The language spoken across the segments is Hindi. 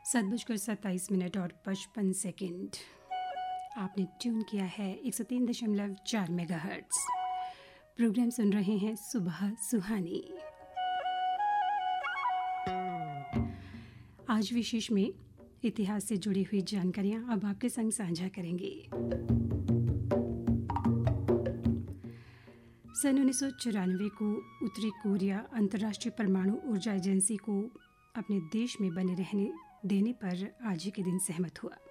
7:27 और 55 आपने ट्यून किया है 103.4 मेगाहर्ट्ज। प्रोग्राम सुन रहे हैं सुबह सुहानी। आज विशेष में इतिहास से जुड़ी हुई जानकारियां अब आपके संग साझा करेंगे। सन 1994 को उत्तरी कोरिया अंतर्राष्ट्रीय परमाणु ऊर्जा एजेंसी को अपने देश में बने रहने देने पर आज ही के दिन सहमत हुआ।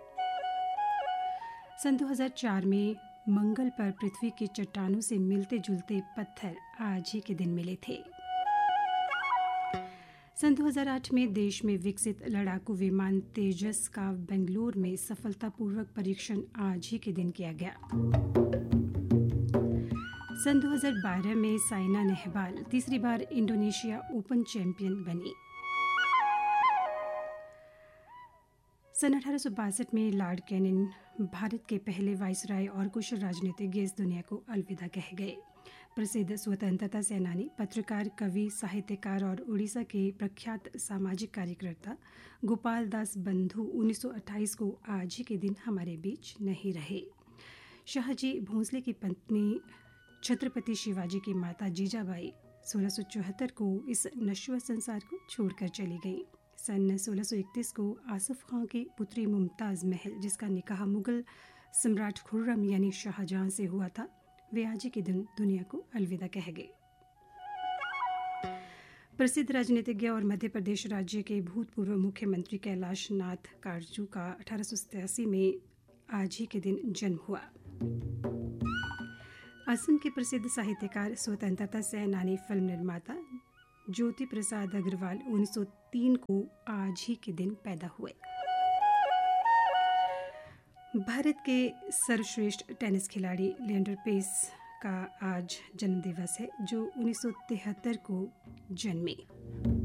सन 2004 में मंगल पर पृथ्वी की चट्टानों से मिलते जुलते पत्थर आज ही के दिन मिले थे। सन 2008 में देश में विकसित लड़ाकू विमान तेजस का बेंगलुरु में सफलतापूर्वक परीक्षण आज ही के दिन किया गया। सन 2012 में साइना नेहवाल तीसरी बार इंडोनेशिया ओपन चैंपियन बनी। सन 1862 में लॉर्ड कैनिंग भारत के पहले वाइसराय और कुशल राजनीतिज्ञ इस दुनिया को अलविदा कह गए। प्रसिद्ध स्वतंत्रता सेनानी, पत्रकार, कवि, साहित्यकार और उड़ीसा के प्रख्यात सामाजिक कार्यकर्ता गोपाल दास बंधु 1928 को आज ही के दिन हमारे बीच नहीं रहे। शाहजी भोंसले की पत्नी छत्रपति शिवाजी की माता जीजाबाई 1674 को इस नश्वर संसार को छोड़कर चली गईं। सन 1631 को आसिफ खां की पुत्री मुमताज़ महल, जिसका निकाह मुगल सम्राट खुर्रम यानी शाहजहां से हुआ था, वे आज ही के दिन दुनिया को अलविदा कह गए। प्रसिद्ध राजनीतिज्ञ और मध्य प्रदेश राज्य के भूतपूर्व मुख्यमंत्री कैलाश नाथ कारजू का 1887 में आज ही के दिन जन्म हुआ। असम के प्रसिद्ध साहित्यकार, स्वतंत्रता सेनानी, फिल्म निर्माता ज्योति प्रसाद अग्रवाल 1903 को आज ही के दिन पैदा हुए। भारत के सर्वश्रेष्ठ टेनिस खिलाड़ी लिएंडर पेस का आज जन्मदिवस है, जो 1973 को जन्मे।